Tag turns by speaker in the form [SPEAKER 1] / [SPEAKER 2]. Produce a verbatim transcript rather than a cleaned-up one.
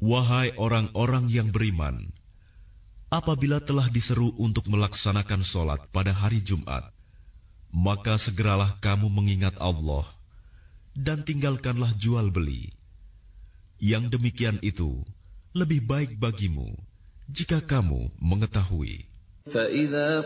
[SPEAKER 1] Wahai orang-orang yang beriman, apabila telah diseru untuk melaksanakan sholat pada hari Jumat, maka segeralah kamu mengingat Allah dan tinggalkanlah jual beli. Yang demikian itu lebih baik bagimu jika kamu mengetahui.